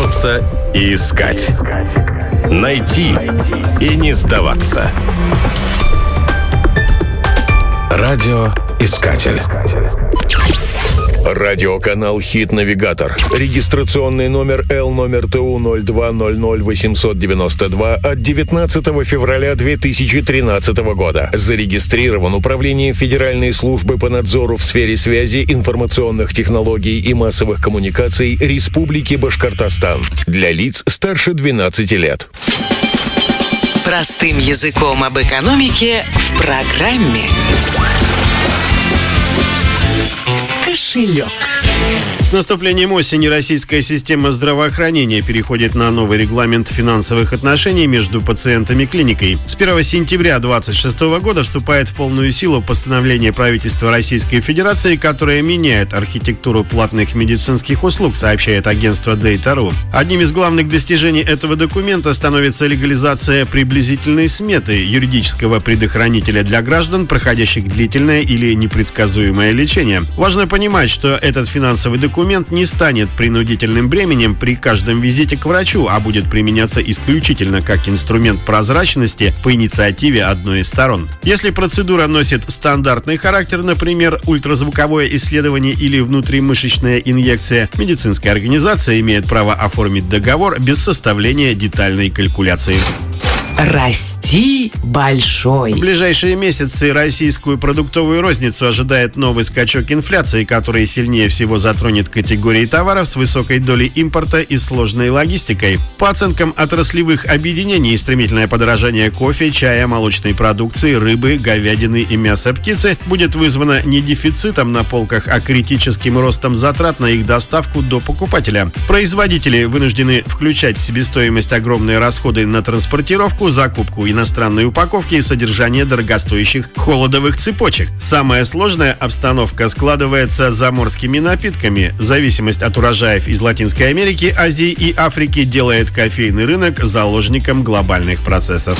бороться и искать. Найти и не сдаваться. Радиоискатель. Радиоканал «Хит-навигатор». Регистрационный номер ЛТУ 0200892 от 19 февраля 2013 года. Зарегистрирован Управлением Федеральной службы по надзору в сфере связи, информационных технологий и массовых коммуникаций Республики Башкортостан. Для лиц старше 12 лет. Простым языком об экономике в программе «Кошелек». С наступлением осени российская система здравоохранения переходит на новый регламент финансовых отношений между пациентами и клиникой. С 1 сентября 2026 года вступает в полную силу постановление правительства Российской Федерации, которое меняет архитектуру платных медицинских услуг, сообщает агентство Data.ru. Одним из главных достижений этого документа становится легализация приблизительной сметы юридического предохранителя для граждан, проходящих длительное или непредсказуемое лечение. Важно понимать, что этот финансовый документ не станет принудительным бременем при каждом визите к врачу, а будет применяться исключительно как инструмент прозрачности по инициативе одной из сторон. Если процедура носит стандартный характер, например, ультразвуковое исследование или внутримышечная инъекция, медицинская организация имеет право оформить договор без составления детальной калькуляции. Расти большой. В ближайшие месяцы российскую продуктовую розницу ожидает новый скачок инфляции, который сильнее всего затронет категории товаров с высокой долей импорта и сложной логистикой. По оценкам отраслевых объединений, стремительное подорожание кофе, чая, молочной продукции, рыбы, говядины и мяса птицы будет вызвано не дефицитом на полках, а критическим ростом затрат на их доставку до покупателя. Производители вынуждены включать в себестоимость огромные расходы на транспортировку, закупку иностранной упаковки и содержание дорогостоящих холодовых цепочек. Самая сложная обстановка складывается за морскими напитками. Зависимость от урожаев из Латинской Америки, Азии и Африки делает кофейный рынок заложником глобальных процессов.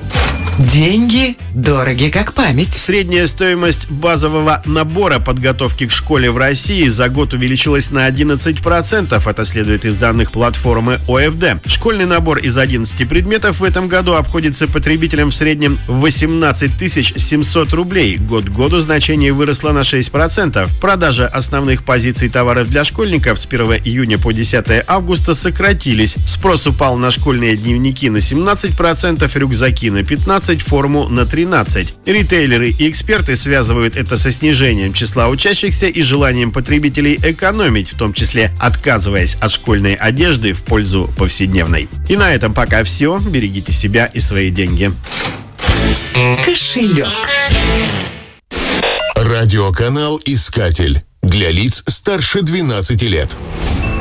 Деньги дороги как память. Средняя стоимость базового набора подготовки к школе в России за год увеличилась на 11%. Это следует из данных платформы ОФД. Школьный набор из 11 предметов в этом году обходится потребителям в среднем в 18 700 рублей. Год к году значение выросло на 6%. Продажа основных позиций товаров для школьников с 1 июня по 10 августа сократились. Спрос упал на школьные дневники на 17%, рюкзаки на 15%, форму на 13%. Ритейлеры и эксперты связывают это со снижением числа учащихся и желанием потребителей экономить, в том числе отказываясь от школьной одежды в пользу повседневной. И на этом пока все. Берегите себя и свои деньги. Кошелек. Радиоканал «Искатель». Для лиц старше 12 лет.